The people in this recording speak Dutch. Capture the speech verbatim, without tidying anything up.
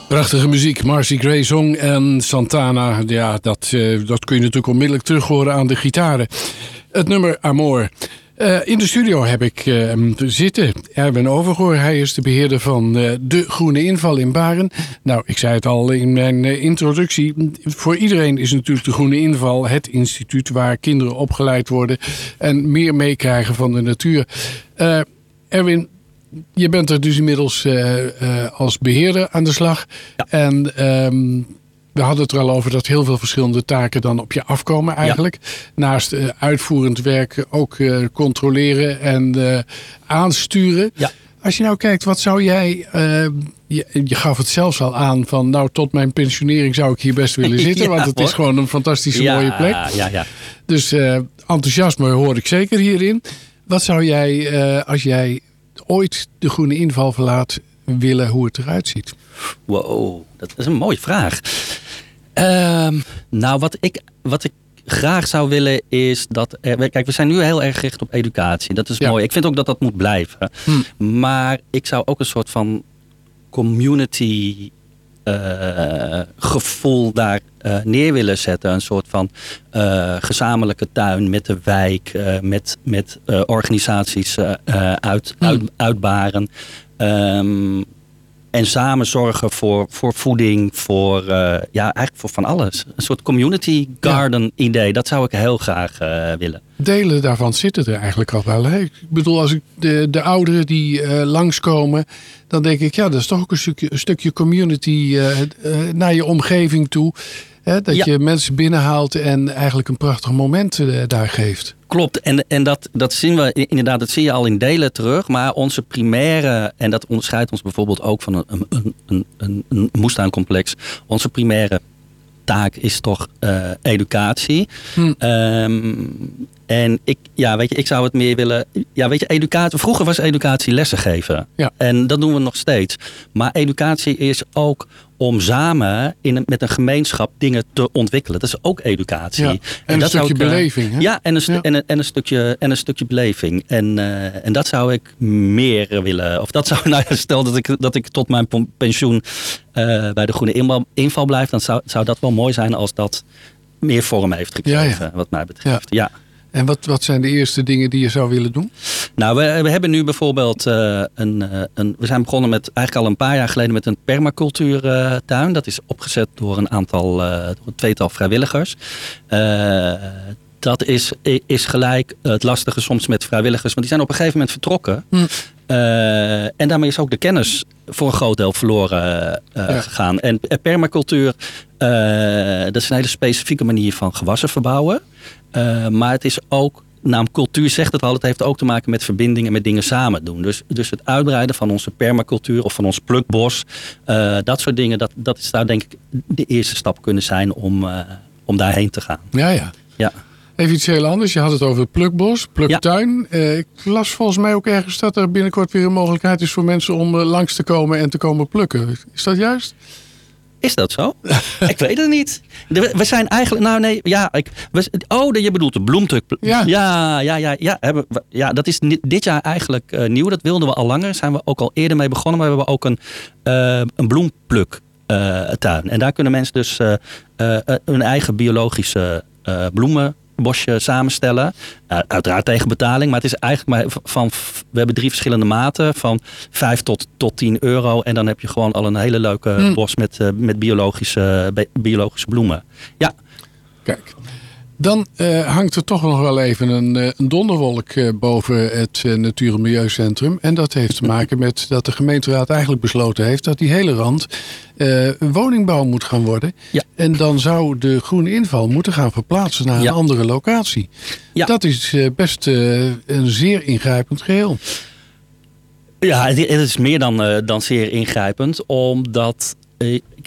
Prachtige muziek. Marcy Gray zong en Santana. Ja, dat, uh, dat kun je natuurlijk onmiddellijk terug horen aan de gitaren. Het nummer Amor. Uh, in de studio heb ik uh, zitten Erwin Overgoor. Hij is de beheerder van uh, de Groene Inval in Baren. Nou, ik zei het al in mijn uh, introductie. Voor iedereen is natuurlijk de Groene Inval het instituut waar kinderen opgeleid worden en meer meekrijgen van de natuur. Uh, Erwin, je bent er dus inmiddels uh, uh, als beheerder aan de slag. Ja. En um, we hadden het er al over dat heel veel verschillende taken dan op je afkomen eigenlijk. Ja. Naast uh, uitvoerend werk ook uh, controleren en uh, aansturen. Ja. Als je nou kijkt, wat zou jij... Uh, je, je gaf het zelfs al aan van... nou, tot mijn pensionering zou ik hier best willen zitten. ja, want het hoor. is gewoon een fantastische ja, mooie plek. Ja, ja. Dus uh, enthousiasme hoor ik zeker hierin. Wat zou jij, uh, als jij ooit de Groene Inval verlaat, willen hoe het eruit ziet? Wow, dat is een mooie vraag. Um, nou, wat ik, wat ik graag zou willen is dat... Er, kijk, we zijn nu heel erg gericht op educatie. Dat is ja. mooi. Ik vind ook dat dat moet blijven. Hm. Maar ik zou ook een soort van community uh, gevoel daar uh, neer willen zetten. Een soort van uh, gezamenlijke tuin met de wijk. Uh, met met uh, organisaties uh, uit, hm. uit, uit Baren. Um, En samen zorgen voor, voor voeding, voor, uh, ja, eigenlijk voor van alles. Een soort community garden ja. idee, dat zou ik heel graag uh, willen. Delen daarvan zitten er eigenlijk al wel. Hè? Ik bedoel, als ik de, de ouderen die uh, langskomen, dan denk ik, ja, dat is toch ook een stukje, een stukje community uh, uh, naar je omgeving toe. Hè? Dat ja. je mensen binnenhaalt en eigenlijk een prachtig moment uh, daar geeft. Klopt, en, en dat, dat zien we inderdaad, dat zie je al in delen terug. Maar onze primaire, en dat onderscheidt ons bijvoorbeeld ook van een, een, een, een, een moestuincomplex. Onze primaire taak is toch uh, educatie. Hm. Um, en ik, ja, weet je, ik zou het meer willen. Ja, weet je, educatie. Vroeger was educatie lessen geven. Ja. En dat doen we nog steeds. Maar educatie is ook om samen in een, met een gemeenschap dingen te ontwikkelen. Dat is ook educatie. Ja. En, en een dat stukje ik, beleving. Hè? Ja, en een, stu- ja. En, een, en, een stukje, en een stukje beleving. En, uh, en dat zou ik meer willen. Of dat zou, nou ja, stel dat ik, dat ik tot mijn pensioen uh, bij de Groene Inval blijf, dan zou, zou dat wel mooi zijn als dat meer vorm heeft gekregen, ja, ja. wat mij betreft. Ja. ja. En wat, wat zijn de eerste dingen die je zou willen doen? Nou, we, we hebben nu bijvoorbeeld uh, een, uh, een... We zijn begonnen met eigenlijk al een paar jaar geleden met een permacultuurtuin. Uh, dat is opgezet door een aantal, uh, door een tweetal vrijwilligers. Uh, dat is, is gelijk het lastige soms met vrijwilligers. Want die zijn op een gegeven moment vertrokken. Hm. Uh, en daarmee is ook de kennis voor een groot deel verloren uh, ja. gegaan. En permacultuur, uh, dat is een hele specifieke manier van gewassen verbouwen. Uh, maar het is ook, naam cultuur zegt het al, het heeft ook te maken met verbindingen en met dingen samen doen. Dus, dus het uitbreiden van onze permacultuur of van ons plukbos, uh, dat soort dingen, dat, dat is daar denk ik de eerste stap kunnen zijn om, uh, om daarheen te gaan. Ja, ja. ja. Even iets heel anders. Je had het over plukbos, pluktuin. Ja. Uh, ik las volgens mij ook ergens dat er binnenkort weer een mogelijkheid is voor mensen om uh, langs te komen en te komen plukken. Is dat juist? Is dat zo? Ik weet het niet. We zijn eigenlijk... Nou nee, ja. Ik, we, oh, je bedoelt de bloemtuk. Ja. Ja, ja, ja. Ja, hebben, ja dat is dit jaar eigenlijk uh, nieuw. Dat wilden we al langer. Zijn we ook al eerder mee begonnen. Maar we hebben ook een, uh, een bloempluk uh, tuin. En daar kunnen mensen dus uh, uh, hun eigen biologische uh, bloemen... bosje samenstellen. Uh, uiteraard tegen betaling. Maar het is eigenlijk maar van... We hebben drie verschillende maten. Van vijf tot, tot tien euro. En dan heb je gewoon al een hele leuke hmm. bos met, uh, met biologische, biologische bloemen. Ja. Kijk. Dan uh, hangt er toch nog wel even een, een donderwolk uh, boven het uh, Natuur- en Milieucentrum. En dat heeft te maken met dat de gemeenteraad eigenlijk besloten heeft dat die hele rand uh, een woningbouw moet gaan worden. Ja. En dan zou de Groene Inval moeten gaan verplaatsen naar ja. een andere locatie. Ja. Dat is uh, best uh, een zeer ingrijpend geheel. Ja, het is meer dan, uh, dan zeer ingrijpend. Omdat... Uh,